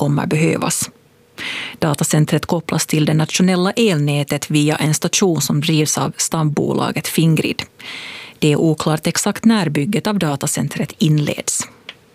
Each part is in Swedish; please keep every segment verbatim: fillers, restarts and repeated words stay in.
kommer behövas. Datacentret kopplas till det nationella elnätet via en station som drivs av stambolaget Fingrid. Det är oklart exakt när bygget av datacentret inleds.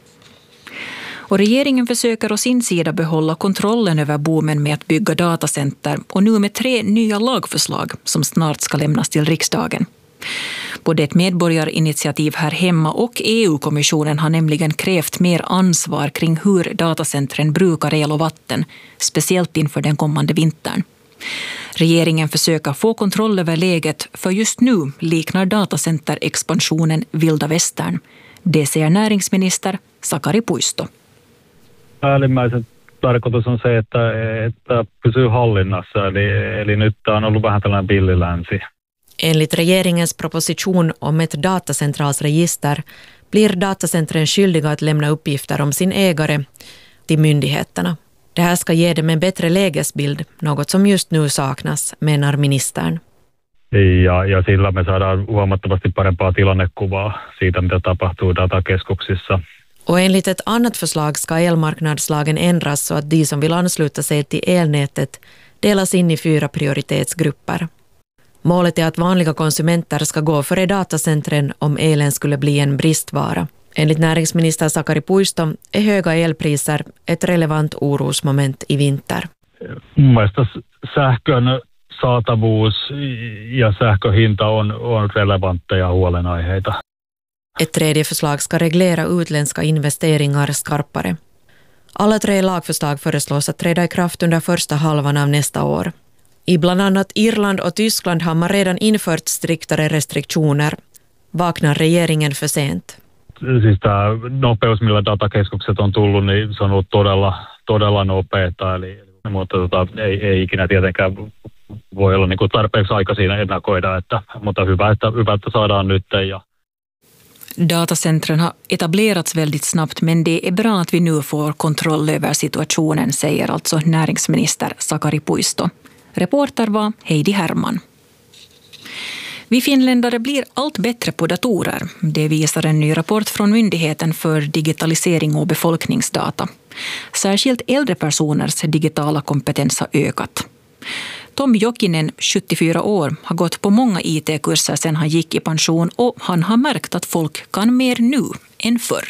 Och regeringen försöker å sin sida behålla kontrollen över boomen med att bygga datacenter och nu med tre nya lagförslag som snart ska lämnas till riksdagen. Både ett medborgarinitiativ här hemma och E U-kommissionen har nämligen krävt mer ansvar kring hur datacentren brukar el och vatten, speciellt inför den kommande vintern. Regeringen försöker få kontroll över läget, för just nu liknar datacenterexpansionen vilda västern. Det säger näringsminister Sakari Puisto. Päällimmäiset tarkoitus on se, että, että pysyy hallinnassa, eli, eli nyt tämä on ollut vähän tällainen villilänsi. Enligt regeringens proposition om ett datacentralsregister blir datacentren skyldiga att lämna uppgifter om sin ägare till myndigheterna. Det här ska ge dem en bättre lägesbild, något som just nu saknas, menar ministern. Ja, ja sillä me saadaan huomattavasti parempaa tilannekuvaa siitä, mitä tapahtuu datakeskuksissa. Och enligt ett annat förslag ska elmarknadslagen ändras så att de som vill ansluta sig till elnätet delas in i fyra prioritetsgrupper. Målet är att vanliga konsumenter ska gå före datacentren om elen skulle bli en bristvara. Enligt näringsminister Sakari Puisto är höga elpriser ett relevant orosmoment i vinter. Mun mielestä sähkön saatavuus ja sähköhinta on, on relevantteja huolenaiheita. Ett tredje förslag ska reglera utländska investeringar skarpare. Alla tre lagförslag föreslås att träda i kraft under första halvan av nästa år. I bland annat Irland och Tyskland har man redan infört striktare restriktioner. Vaknar regeringen för sent? Siis tämä nopeus, millä datakeskukset on tullut, niin se on ollut todella, todella nopeata. Eli, mutta tota, ei, ei ikinä tietenkään voi olla niin kuin tarpeeksi aika siinä ennakoida, että, mutta hyvä, että, hyvä, että saadaan nyt. Ja Datacentren har etablerats väldigt snabbt, men det är bra att vi nu får kontroll över situationen, säger alltså näringsminister Sakari Puisto. Reporter var Heidi Herman. Vi finländare blir allt bättre på datorer. Det visar en ny rapport från Myndigheten för digitalisering och befolkningsdata. Särskilt äldre personers digitala kompetens har ökat. Tom Jokinen, sjuttiofyra år, har gått på många I T-kurser sedan han gick i pension och han har märkt att folk kan mer nu än förr.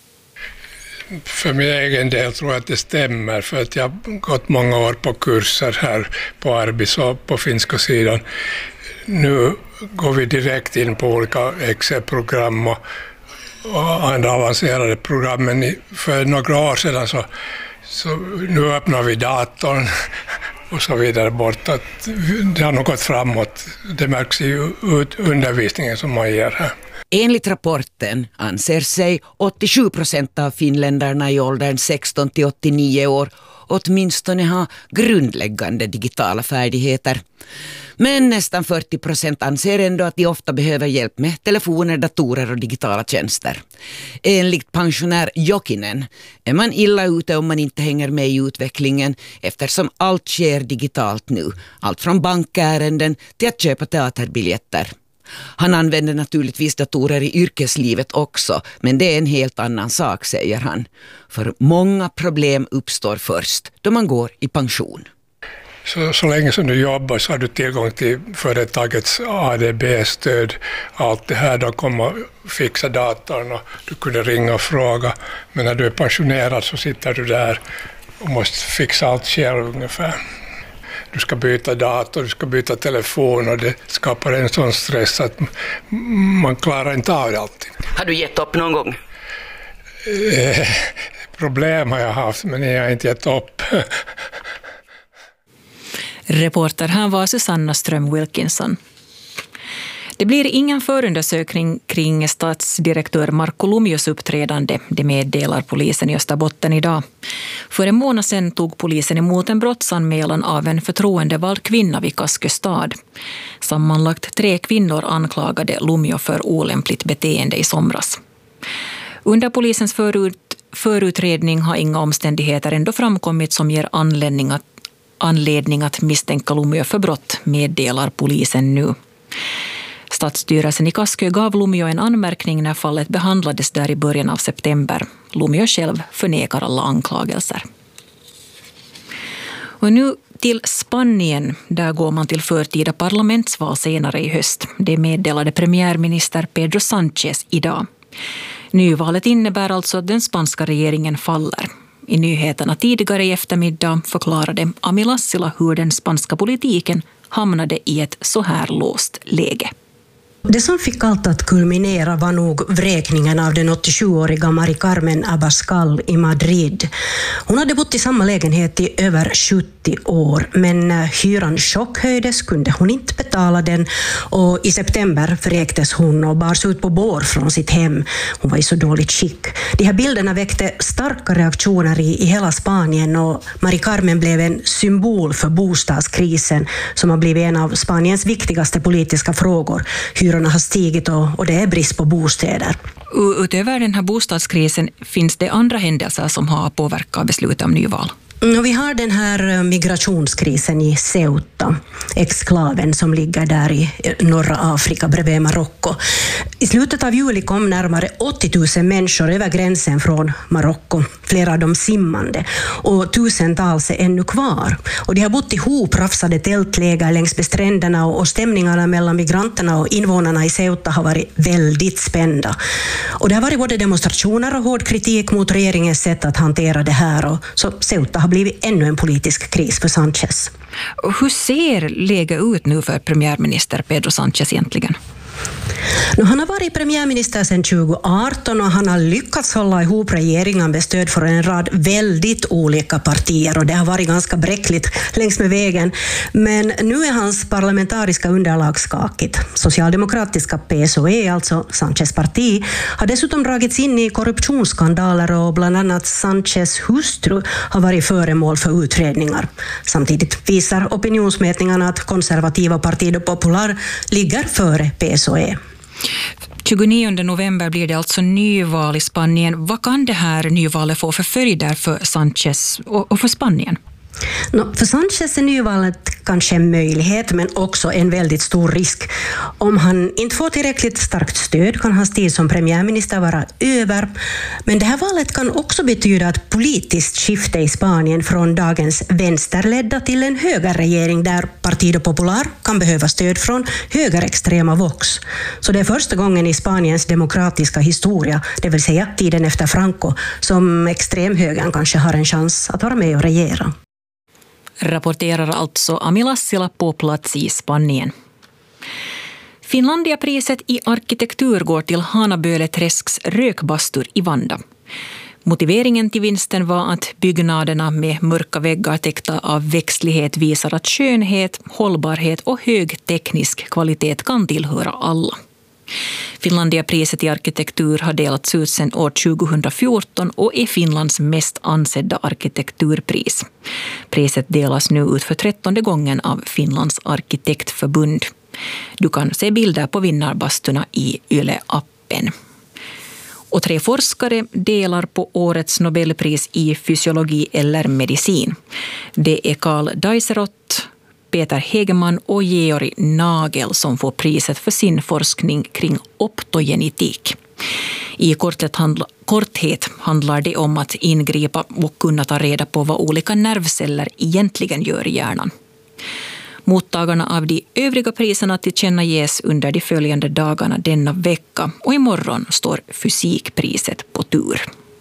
För min egen del tror jag att det stämmer, för att jag har gått många år på kurser här på Arbis och på finska sidan. Nu går vi direkt in på olika Excel-program och, och andra avancerade program, men för några år sedan så, så nu öppnar vi datorn och så vidare bort. Att det har nog gått framåt. Det märks i undervisningen som man ger här. Enligt rapporten anser sig åttiosju procent av finländarna i åldern sexton till åttionio år åtminstone ha grundläggande digitala färdigheter. Men nästan fyrtio procent anser ändå att de ofta behöver hjälp med telefoner, datorer och digitala tjänster. Enligt pensionär Jokinen är man illa ute om man inte hänger med i utvecklingen, eftersom allt sker digitalt nu. Allt från bankärenden till att köpa teaterbiljetter. Han använder naturligtvis datorer i yrkeslivet också, men det är en helt annan sak, säger han. För många problem uppstår först då man går i pension. Så, så länge som du jobbar så har du tillgång till företagets A D B-stöd. Allt det här, de kommer fixa datorn och du kunde ringa och fråga. Men när du är pensionerad så sitter du där och måste fixa allt själv ungefär. Du ska byta dator, du ska byta telefon och det skapar en sån stress att man klarar inte av det alltid. Har du gett upp någon gång? Eh, problem har jag haft, men jag har inte gett upp. Reporter här var Susanna Ström-Wilkinson. Det blir ingen förundersökning kring statsdirektör Marko Lumios uppträdande, det meddelar polisen i Österbotten idag. För en månad sedan tog polisen emot en brottsanmälan av en förtroendevald kvinna vid Kaskö stad. Sammanlagt tre kvinnor anklagade Lumio för olämpligt beteende i somras. Under polisens förut, förutredning har inga omständigheter ändå framkommit som ger anledning att, anledning att misstänka Lumio för brott, meddelar polisen nu. Stadsstyrelsen i Kaskö gav Lumio en anmärkning när fallet behandlades där i början av september. Lumio själv förnekar alla anklagelser. Och nu till Spanien, där går man till förtida parlamentsval senare i höst. Det meddelade premiärminister Pedro Sánchez idag. Nyvalet innebär alltså att den spanska regeringen faller. I nyheterna tidigare i eftermiddag förklarade Ami Lassila hur den spanska politiken hamnade i ett så här låst läge. Det som fick allt att kulminera var nog vräkningen av den åttiosjuåriga Mari Carmen Abascal i Madrid. Hon hade bott i samma lägenhet i över sjuttio år, men när hyran chockhöjdes kunde hon inte betala den och i september vräktes hon och bars ut på bår från sitt hem. Hon var i så dåligt skick. De här bilderna väckte starka reaktioner i, i hela Spanien och Mari Carmen blev en symbol för bostadskrisen som har blivit en av Spaniens viktigaste politiska frågor. Hyrorna har stigit och, och det är brist på bostäder. Utöver den här bostadskrisen finns det andra händelser som har påverkat beslutet om nyval. Vi har den här migrationskrisen i Ceuta, exklaven som ligger där i norra Afrika bredvid Marocko. I slutet av juli kom närmare åttio tusen människor över gränsen från Marocko, flera av dem simmande, och tusentals är ännu kvar. Och de har bott ihop rafsade tältläger längs med stränderna och stämningarna mellan migranterna och invånarna i Ceuta har varit väldigt spända. Och det har varit både demonstrationer och hård kritik mot regeringens sätt att hantera det här, och så Ceuta har blivit ännu en politisk kris för Sánchez. Hur ser läget ut nu för premiärminister Pedro Sánchez egentligen? Nu, han har varit premiärminister sedan tjugo arton och han har lyckats hålla ihop regeringen med stöd för en rad väldigt olika partier och det har varit ganska bräckligt längs med vägen. Men nu är hans parlamentariska underlag skakigt. Socialdemokratiska P S O E, alltså Sánchez parti, har dessutom dragits in i korruptionsskandaler och bland annat Sánchez hustru har varit föremål för utredningar. Samtidigt visar opinionsmätningarna att konservativa Partido Popular ligger före P S O E. tjugonionde november blir det alltså nyval i Spanien. Vad kan det här nyvalet få för följder för Sánchez och för Spanien? No, för Sánchez är nyvalet kanske en möjlighet men också en väldigt stor risk. Om han inte får tillräckligt starkt stöd kan hans tid som premiärminister vara över. Men det här valet kan också betyda ett politiskt skifte i Spanien från dagens vänsterledda till en högerregering där Partido Popular kan behöva stöd från högerextrema Vox. Så det är första gången i Spaniens demokratiska historia, det vill säga tiden efter Franco, som extremhögern kanske har en chans att vara med och regera. Rapporterar alltså Ami Lassila på plats i Spanien. Finlandiapriset i arkitektur går till Hanaböleträsks rökbastur i Vanda. Motiveringen till vinsten var att byggnaderna med mörka väggar täckta av växtlighet visar att skönhet, hållbarhet och hög teknisk kvalitet kan tillhöra alla. Finlandiapriset i arkitektur har delats ut sedan år tjugohundrafjorton och är Finlands mest ansedda arkitekturpris. Priset delas nu ut för trettonde gången av Finlands arkitektförbund. Du kan se bilder på vinnarbasturna i Yle-appen. Och tre forskare delar på årets Nobelpris i fysiologi eller medicin. Det är Carl Deiserot, Peter Hegeman och Georg Nagel som får priset för sin forskning kring optogenetik. I korthet, handla, korthet handlar det om att ingripa och kunna ta reda på vad olika nervceller egentligen gör i hjärnan. Mottagarna av de övriga priserna tillkännages under de följande dagarna denna vecka och imorgon står fysikpriset på tur.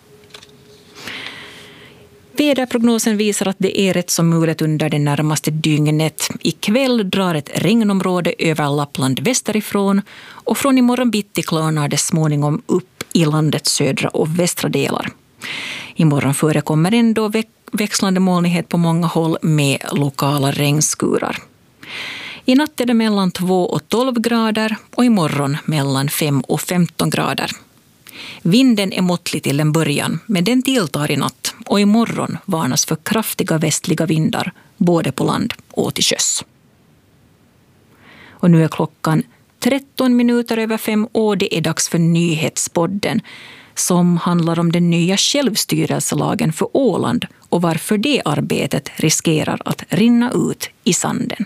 Väderprognosen visar att det är rätt som mulet under det närmaste dygnet. Ikväll drar ett regnområde över Lappland västerifrån och från imorgon bitti klarnar det småningom upp i landets södra och västra delar. Imorgon förekommer ändå växlande molnighet på många håll med lokala regnskurar. I natt är det mellan två och tolv grader och imorgon mellan fem och femton grader. Vinden är måttlig till en början, men den tilltar i natt och imorgon varnas för kraftiga västliga vindar både på land och till sjöss. Och nu är klockan tretton minuter över fem och det är dags för nyhetspodden som handlar om den nya självstyrelselagen för Åland och varför det arbetet riskerar att rinna ut i sanden.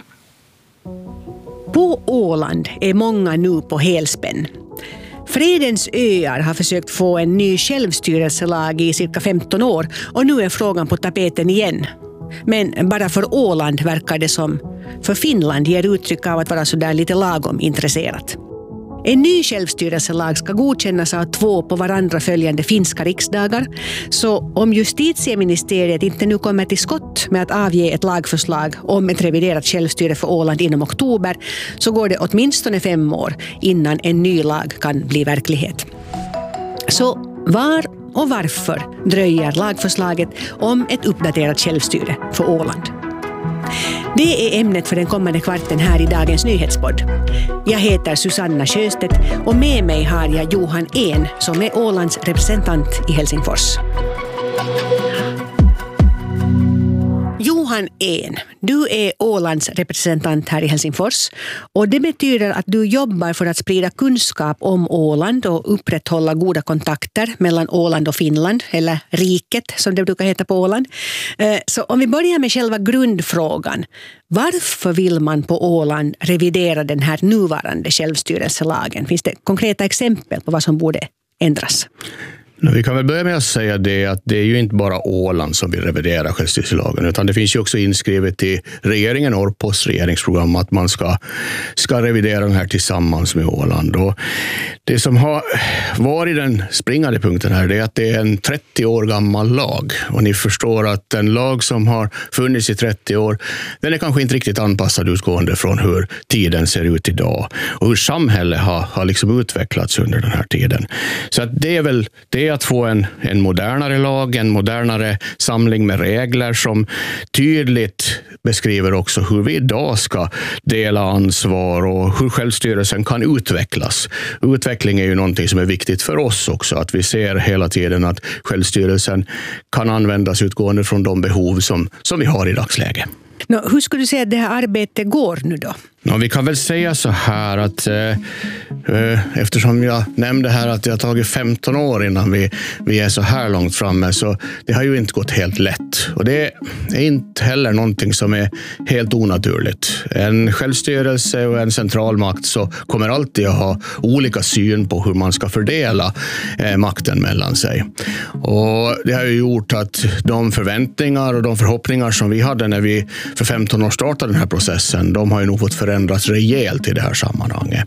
På Åland är många nu på helspänn. Fredens öar har försökt få en ny självstyrelselag i cirka femton år och nu är frågan på tapeten igen. Men bara för Åland verkar det som för Finland ger uttryck av att vara så där lite lagom intresserat. En ny självstyrelselag ska godkännas av två på varandra följande finska riksdagar. Så om justitieministeriet inte nu kommer till skott med att avge ett lagförslag om ett reviderat självstyre för Åland inom oktober, så går det åtminstone fem år innan en ny lag kan bli verklighet. Så var och varför dröjer lagförslaget om ett uppdaterat självstyre för Åland? Det är ämnet för den kommande kvarten här i dagens nyhetspodd. Jag heter Susanna Sjöstedt och med mig har jag Johan En som är Ålands representant i Helsingfors. Johan En, du är Ålands representant här i Helsingfors och det betyder att du jobbar för att sprida kunskap om Åland och upprätthålla goda kontakter mellan Åland och Finland, eller riket som det brukar heta på Åland. Så om vi börjar med själva grundfrågan. Varför vill man på Åland revidera den här nuvarande självstyrelselagen? Finns det konkreta exempel på vad som borde ändras? Vi kan väl börja med att säga det att det är ju inte bara Åland som vill revidera självstyrelselagen, utan det finns ju också inskrivet i regeringen och på regeringsprogram att man ska, ska revidera den här tillsammans med Åland. Och det som har varit den springande punkten här är att det är en trettio år gammal lag. Och ni förstår att en lag som har funnits i trettio år, den är kanske inte riktigt anpassad utgående från hur tiden ser ut idag och hur samhället har, har liksom utvecklats under den här tiden. Så att det är väl det att få en, en modernare lag, en modernare samling med regler som tydligt beskriver också hur vi idag ska dela ansvar och hur självstyrelsen kan utvecklas. Utveckling är ju någonting som är viktigt för oss också, att vi ser hela tiden att självstyrelsen kan användas utgående från de behov som, som vi har i dagsläget. Nå, hur skulle du säga att det här arbetet går nu då? Ja, vi kan väl säga så här att eh, eftersom jag nämnde här att det har tagit femton år innan vi, vi är så här långt framme, så det har ju inte gått helt lätt. Och det är inte heller någonting som är helt onaturligt. En självstyrelse och en centralmakt så kommer alltid att ha olika syn på hur man ska fördela eh, makten mellan sig. Och det har ju gjort att de förväntningar och de förhoppningar som vi hade när vi för femton år startade den här processen, de har ju nog fått förändras rejält i det här sammanhanget.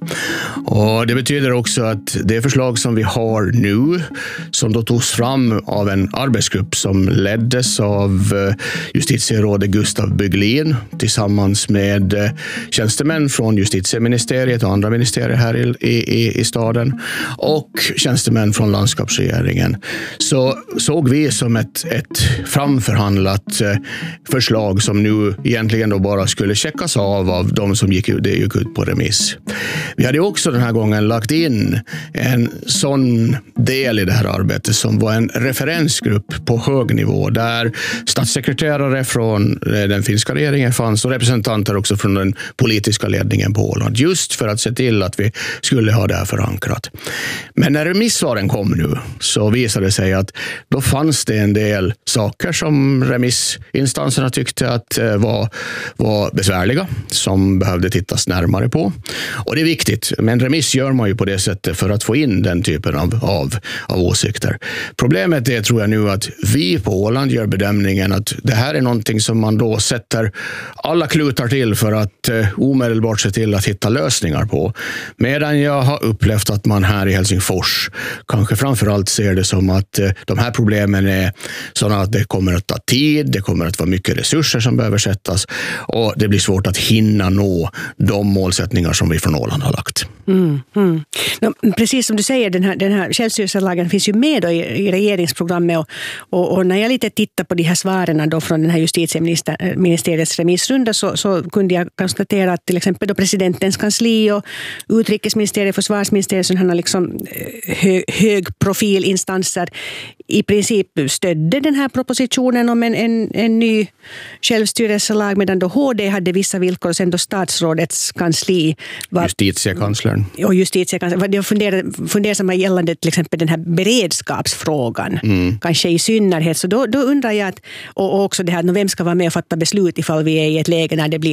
Och det betyder också att det förslag som vi har nu, som då togs fram av en arbetsgrupp som leddes av justitierådet Gustav Bygglin tillsammans med tjänstemän från justitieministeriet och andra ministerier här i, i, i staden och tjänstemän från landskapsregeringen, så såg vi som ett, ett framförhandlat förslag som nu egentligen då bara skulle checkas av av de som gick ut, det gick ut på remiss. Vi hade också den här gången lagt in en sån del i det här arbetet som var en referensgrupp på hög nivå där statssekreterare från den finska regeringen fanns och representanter också från den politiska ledningen på Åland, just för att se till att vi skulle ha det här förankrat. Men när remissvaren kom nu så visade det sig att då fanns det en del saker som remissinstanserna tyckte att var, var besvärliga, som behövde tittas närmare på. Och det är viktigt, men remiss gör man ju på det sättet för att få in den typen av, av, av åsikter. Problemet är, tror jag nu, att vi på Åland gör bedömningen att det här är någonting som man då sätter alla klutar till för att eh, omedelbart se till att hitta lösningar på. Medan jag har upplevt att man här i Helsingfors kanske framförallt ser det som att eh, de här problemen är sådana att det kommer att ta tid, det kommer att vara mycket resurser som behöver sättas och det blir svårt att hinna nå de målsättningar som vi från Åland har lagt. Mm, mm. No, precis som du säger, den här, den här självstyrelselagen finns ju med då i, i regeringsprogrammet och, och, och när jag lite tittar på de här svaren då från den här justitieministeriets remissrunda så, så kunde jag konstatera att till exempel då presidentens kansli och utrikesministeriet, försvarsministeriet, som har liksom hö, högprofilinstanser i princip stödde den här propositionen om en, en, en ny självstyrelselag, medan då H D hade vissa villkor och sen då statsrådets kansli var, justitiekanslern och justitiekanslern var funderade, fundersamma gällande till exempel den här beredskapsfrågan, mm. kanske i synnerhet. Så då, då undrar jag att, och också det här, vem ska vara med och fatta beslut ifall vi är i ett läge när det blir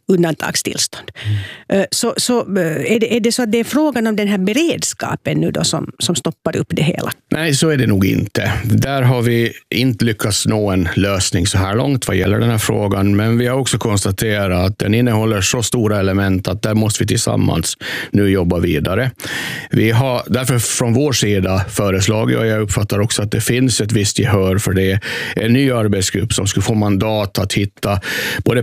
undantagstillstånd. Mm. Så, så är, det, är det så att det är frågan om den här beredskapen nu då som, som stoppar upp det hela? Nej, så är det nog inte. Där har vi inte lyckats nå en lösning så här långt vad gäller den här frågan, men vi har också konstaterat att den innehåller så stora element att där måste vi tillsammans nu jobba vidare. Vi har därför från vår sida föreslagit, och jag uppfattar också att det finns ett visst gehör för det, en ny arbetsgrupp som ska få mandat att hitta både